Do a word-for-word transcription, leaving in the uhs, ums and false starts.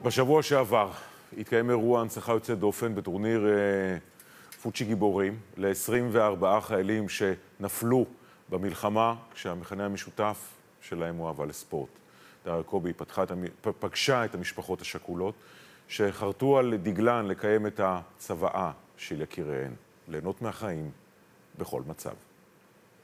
בשבוע שעבר התקיים אירוע הנצחה יוצא דופן בטורניר פוצ'י גיבורים ל-עשרים וארבעה חיילים שנפלו במלחמה, כשהמכנה המשותף שלהם הוא אהבה לספורט. דריה קובי פגשה את המשפחות השכולות שחרטו על דגלן לקיים את הצוואה של יקיריהן, ליהנות מהחיים בכל מצב.